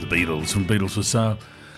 Beatles from Beatles for Sale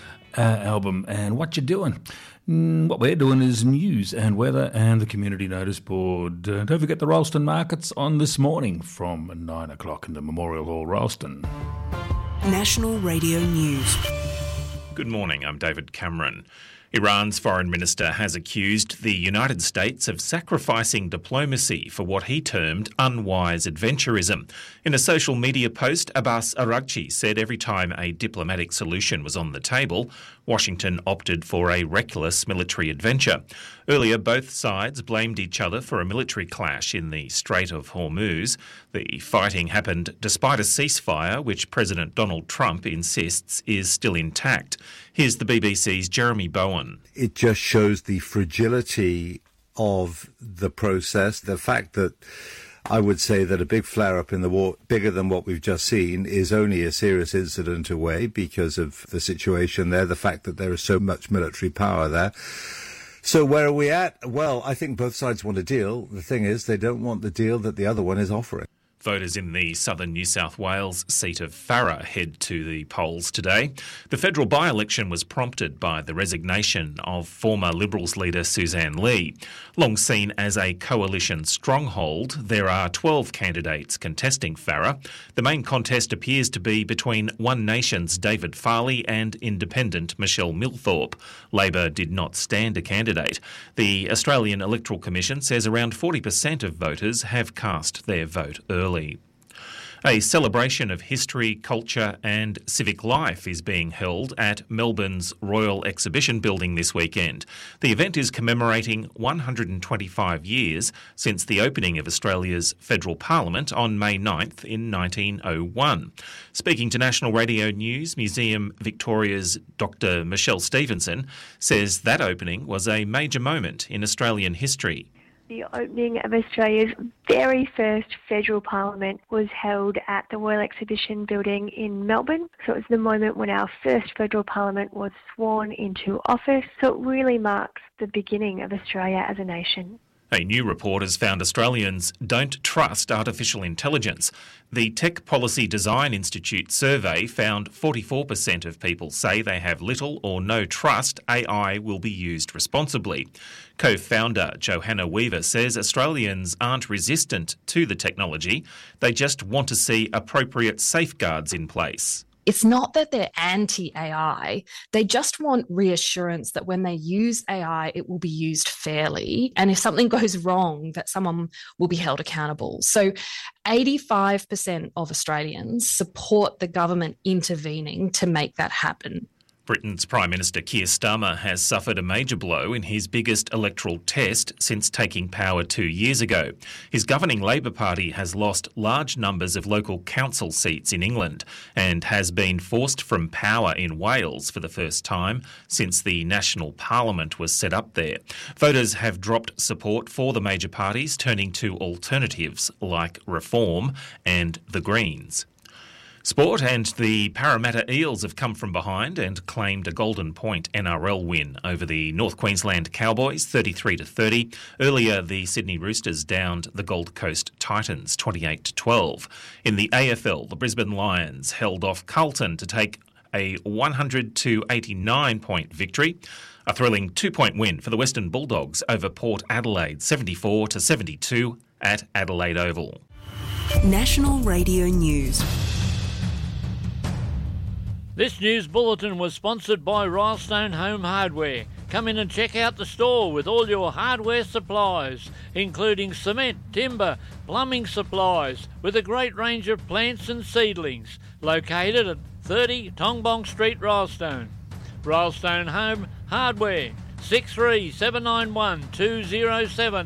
album. And what you doing? What we're doing is news and weather and the community notice board. Don't forget the Ralston markets on this morning from 9 o'clock in the Memorial Hall, Ralston. National Radio News. Good morning, I'm David Cameron. Iran's foreign minister has accused the United States of sacrificing diplomacy for what he termed unwise adventurism. In a social media post, Abbas Araghchi said every time a diplomatic solution was on the table, Washington opted for a reckless military adventure. Earlier, both sides blamed each other for a military clash in the Strait of Hormuz. The fighting happened despite a ceasefire, which President Donald Trump insists is still intact. Here's the BBC's Jeremy Bowen. It just shows the fragility of the process, the fact that I would say that a big flare-up in the war, bigger than what we've just seen, is only a serious incident away because of the situation there, the fact that there is so much military power there. So where are we at? Well, I think both sides want a deal. The thing is, they don't want the deal that the other one is offering. Voters in the southern New South Wales seat of Farrer head to the polls today. The federal by-election was prompted by the resignation of former Liberals leader Suzanne Lee. Long seen as a coalition stronghold, there are 12 candidates contesting Farrer. The main contest appears to be between One Nation's David Farley and Independent Michelle Milthorpe. Labor did not stand a candidate. The Australian Electoral Commission says around 40% of voters have cast their vote early. A celebration of history, culture and civic life is being held at Melbourne's Royal Exhibition Building this weekend. The event is commemorating 125 years since the opening of Australia's Federal Parliament on May 9th in 1901. Speaking to National Radio News, Museum Victoria's Dr. Michelle Stevenson says that opening was a major moment in Australian history. The opening of Australia's very first federal parliament was held at the Royal Exhibition Building in Melbourne. So it was the moment when our first federal parliament was sworn into office. So it really marks the beginning of Australia as a nation. A new report has found Australians don't trust artificial intelligence. The Tech Policy Design Institute survey found 44% of people say they have little or no trust AI will be used responsibly. Co-founder Johanna Weaver says Australians aren't resistant to the technology, they just want to see appropriate safeguards in place. It's not that they're anti-AI, they just want reassurance that when they use AI, it will be used fairly. And if something goes wrong, that someone will be held accountable. So 85% of Australians support the government intervening to make that happen. Britain's Prime Minister Keir Starmer has suffered a major blow in his biggest electoral test since taking power 2 years ago. His governing Labor Party has lost large numbers of local council seats in England and has been forced from power in Wales for the first time since the National Parliament was set up there. Voters have dropped support for the major parties, turning to alternatives like Reform and the Greens. Sport, and the Parramatta Eels have come from behind and claimed a Golden Point NRL win over the North Queensland Cowboys 33-30. Earlier, the Sydney Roosters downed the Gold Coast Titans 28-12. In the AFL, the Brisbane Lions held off Carlton to take a 100-89 victory. A thrilling 2-point win for the Western Bulldogs over Port Adelaide 74-72 at Adelaide Oval. National Radio News. This news bulletin was sponsored by Rylestone Home Hardware. Come in and check out the store with all your hardware supplies, including cement, timber, plumbing supplies, with a great range of plants and seedlings. Located at 30 Tongbong Street, Rylestone. Rylestone Home Hardware, 63791207. 207.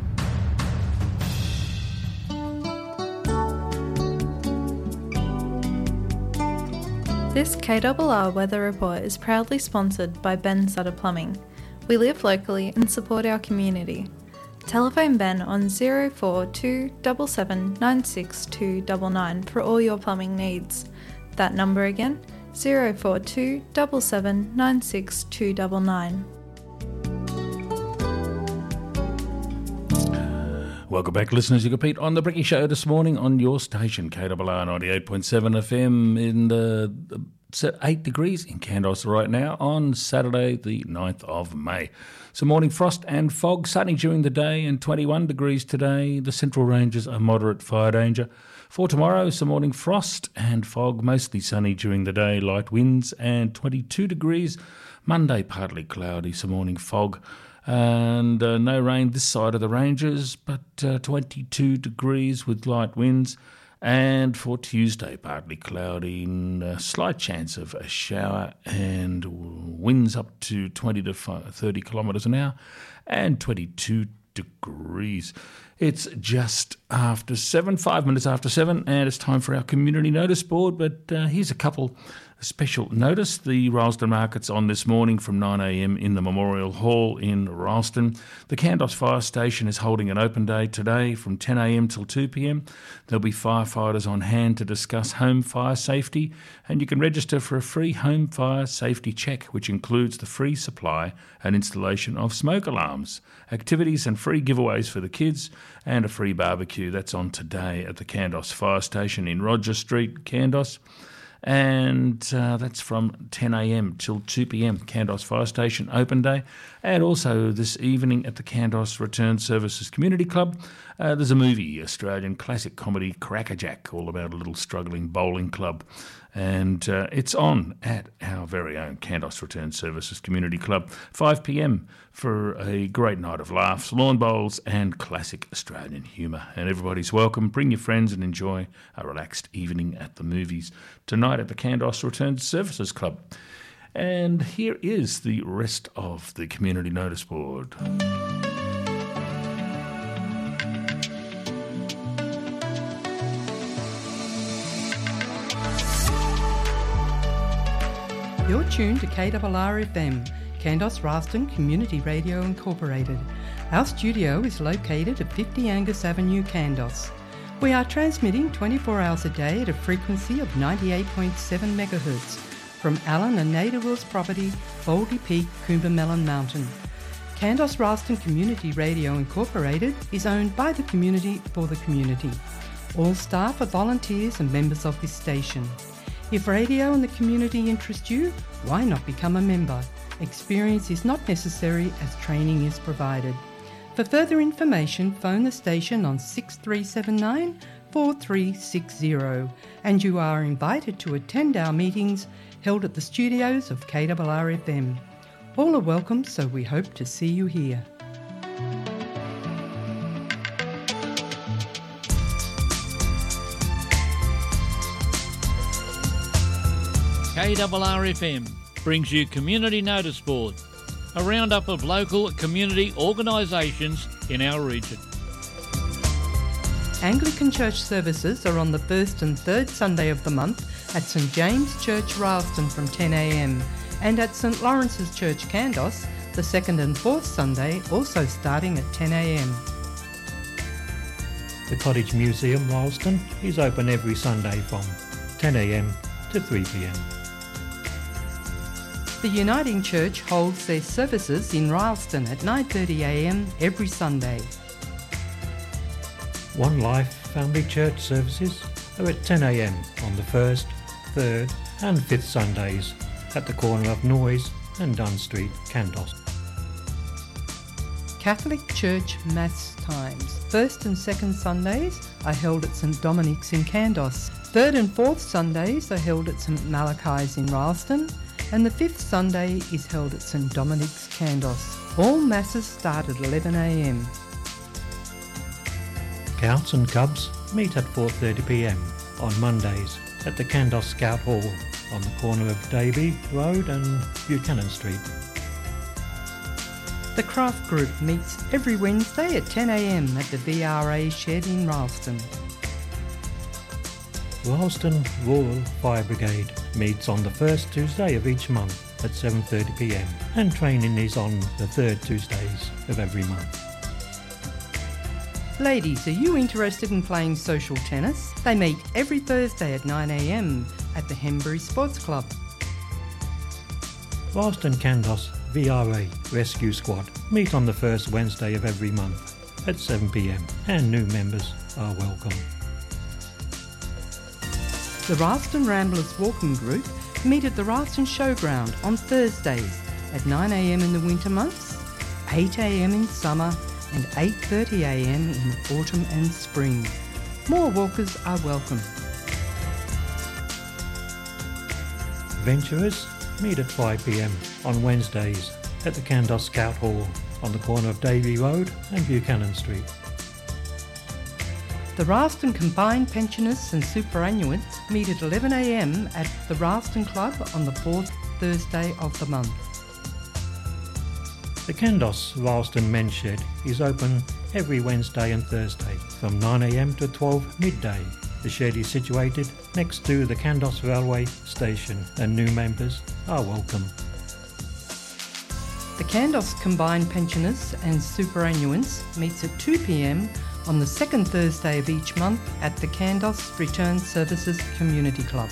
This KRR weather report is proudly sponsored by Ben Sutter Plumbing. We live locally and support our community. Telephone Ben on 042 77 96299 for all your plumbing needs. That number again, 042 77 96299. Welcome back, listeners. You compete on the Bricky Show this morning on your station, KRR 98.7 FM in the 8 degrees in Kandos right now on Saturday the 9th of May. Some morning frost and fog, sunny during the day and 21 degrees today. The central ranges are moderate fire danger. For tomorrow, some morning frost and fog, mostly sunny during the day, light winds and 22 degrees. Monday, partly cloudy, some morning fog. And no rain this side of the ranges, but 22 degrees with light winds. And for Tuesday, partly cloudy, slight chance of a shower and winds up to 20 to 30 kilometres an hour and 22 degrees. It's just after 7, 5 minutes after 7, and it's time for our community notice board. But here's a couple special notice. The Rylstone Market's on this morning from 9 a.m. in the Memorial Hall in Rylstone. The Kandos Fire Station is holding an open day today from 10 a.m. till 2 p.m. There'll be firefighters on hand to discuss home fire safety, and you can register for a free home fire safety check, which includes the free supply and installation of smoke alarms, activities and free giveaways for the kids, and a free barbecue. That's on today at the Kandos Fire Station in Roger Street, Kandos. And that's from 10 a.m. till 2 p.m, Kandos Fire Station Open Day. And also this evening at the Kandos Return Services Community Club, there's a movie, Australian classic comedy Crackerjack, all about a little struggling bowling club. And it's on at our very own Kandos Return Services Community Club, 5 p.m, for a great night of laughs, lawn bowls and classic Australian humour. And everybody's welcome. Bring your friends and enjoy a relaxed evening at the movies tonight at the Kandos Return Services Club. And here is the rest of the community notice board. You're tuned to KRR FM, Kandos Rylstone Community Radio Incorporated. Our studio is located at 50 Angus Avenue, Kandos. We are transmitting 24 hours a day at a frequency of 98.7 MHz from Alan and Nada Wills property, Baldy Peak, Coombermelon Mountain. Kandos Rylstone Community Radio Incorporated is owned by the community for the community. All staff are volunteers and members of this station. If radio and the community interest you, why not become a member? Experience is not necessary as training is provided. For further information, phone the station on 6379 4360 and you are invited to attend our meetings held at the studios of KRR FM. All are welcome, so we hope to see you here. KRR-FM brings you Community Notice Board, a roundup of local community organisations in our region. Anglican church services are on the first and third Sunday of the month at St James Church Rylstone from 10 a.m. and at St Lawrence's Church Kandos the second and fourth Sunday, also starting at 10 a.m. The Cottage Museum Rylstone is open every Sunday from 10 a.m. to 3 p.m. The Uniting Church holds their services in Rylstone at 9:30 a.m. every Sunday. One Life Family Church services are at 10 a.m. on the 1st, 3rd and 5th Sundays at the corner of Noyes and Dunn Street, Kandos. Catholic Church Mass times. First and second Sundays are held at St Dominic's in Kandos. Third and fourth Sundays are held at St Malachi's in Rylstone, and the fifth Sunday is held at St Dominic's, Kandos. All masses start at 11 a.m. Scouts and Cubs meet at 4:30 p.m. on Mondays at the Kandos Scout Hall on the corner of Davey Road and Buchanan Street. The Craft Group meets every Wednesday at 10 a.m. at the VRA shed in Rylstone. Rylstone Rural Fire Brigade meets on the first Tuesday of each month at 7:30 p.m. and training is on the third Tuesdays of every month. Ladies, are you interested in playing social tennis? They meet every Thursday at 9 a.m. at the Hembury Sports Club. Rylstone Kandos VRA Rescue Squad meet on the first Wednesday of every month at 7 p.m, and new members are welcome. The Ralston Ramblers Walking Group meet at the Ralston Showground on Thursdays at 9 a.m. in the winter months, 8 a.m. in summer and 8:30 a.m. in autumn and spring. More walkers are welcome. Venturers meet at 5 p.m. on Wednesdays at the Kandos Scout Hall on the corner of Davey Road and Buchanan Street. The Ralston Combined Pensioners and Superannuants meet at 11 a.m. at the Ralston Club on the 4th Thursday of the month. The Kandos Ralston Men's Shed is open every Wednesday and Thursday from 9 a.m. to 12 midday. The shed is situated next to the Kandos Railway Station and new members are welcome. The Kandos Combined Pensioners and Superannuants meets at 2 p.m. on the second Thursday of each month at the Kandos Return Services Community Club.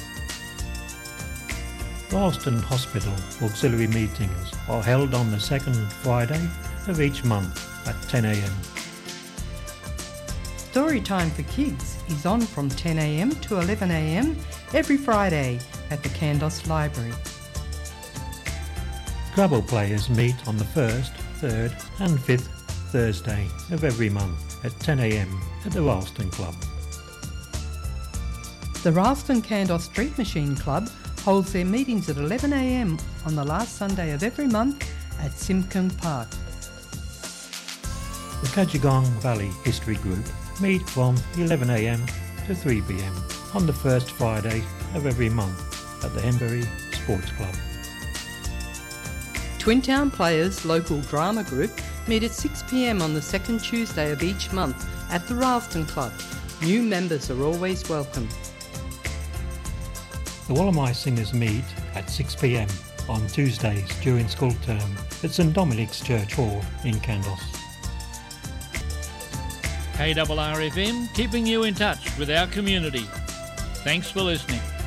Ralston Hospital auxiliary meetings are held on the second Friday of each month at 10 a.m. Story time for kids is on from 10 a.m. to 11 a.m. every Friday at the Kandos Library. Scrabble players meet on the 1st, 3rd and 5th Thursday of every month at 10 a.m. at the Ralston Club. The Ralston Kandos Street Machine Club holds their meetings at 11 a.m. on the last Sunday of every month at Simkin Park. The Kajagong Valley History Group meet from 11 a.m. to 3 p.m. on the first Friday of every month at the Henbury Sports Club. Twin Town Players Local Drama Group meet at 6 p.m. on the second Tuesday of each month at the Ralston Club. New members are always welcome. The Wallamai Singers meet at 6 p.m. on Tuesdays during school term at St Dominic's Church Hall in Kandos. KRRFM, keeping you in touch with our community. Thanks for listening.